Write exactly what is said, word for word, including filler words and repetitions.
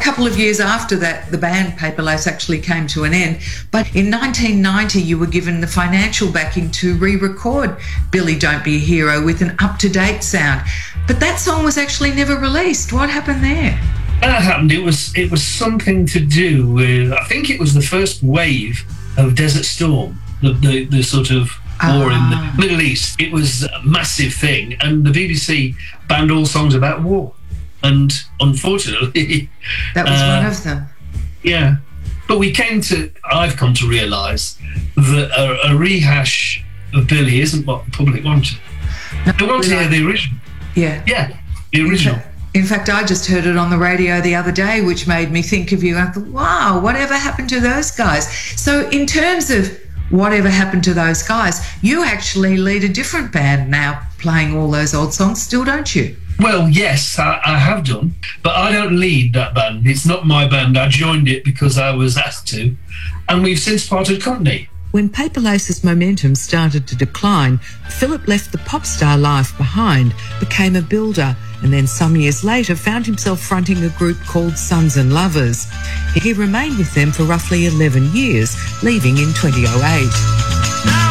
couple of years after that, the band Paper Lace actually came to an end. But in nineteen ninety, you were given the financial backing to re-record Billy Don't Be a Hero with an up-to-date sound. But that song was actually never released. What happened there? That happened. It was it was something to do with, I think it was the first wave of Desert Storm, the the, the sort of war ah. in the Middle East. It was a massive thing, and the B B C banned all songs about war. And unfortunately, that was uh, one of them. Yeah, but we came to. I've come to realise that a, a rehash of Billy isn't what the public wanted. No, they want to hear the original. Yeah, yeah, the original. In fact, in fact, I just heard it on the radio the other day, which made me think of you. I thought, wow, whatever happened to those guys? So, in terms of whatever happened to those guys, you actually lead a different band now, playing all those old songs still, don't you? Well, yes, I, I have done, but I don't lead that band. It's not my band. I joined it because I was asked to, and we've since parted company. When Paper Lace's momentum started to decline, Philip left the pop star life behind, became a builder, and then some years later found himself fronting a group called Sons and Lovers. He remained with them for roughly eleven years, leaving in twenty oh eight.